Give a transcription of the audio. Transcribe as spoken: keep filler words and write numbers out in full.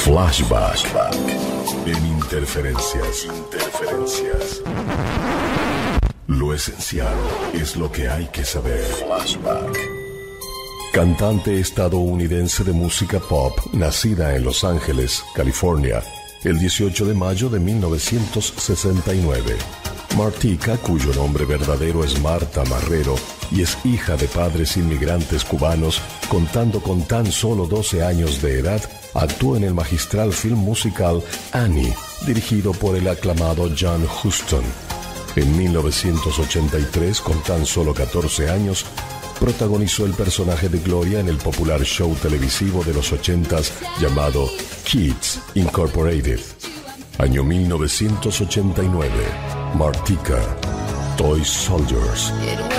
Flashback. En Interferencias. Interferencias. Lo esencial es lo que hay que saber. Flashback. Cantante estadounidense de música pop, nacida en Los Ángeles, California, el dieciocho de mayo de mil novecientos sesenta y nueve. Martika, cuyo nombre verdadero es Marta Marrero y es hija de padres inmigrantes cubanos, contando con tan solo doce años de edad, actuó en el magistral film musical Annie, dirigido por el aclamado John Huston. En mil novecientos ochenta y tres, con tan solo catorce años, protagonizó el personaje de Gloria en el popular show televisivo de los ochentas llamado Kids Incorporated. Año mil novecientos ochenta y nueve. Martika, Toy Soldiers.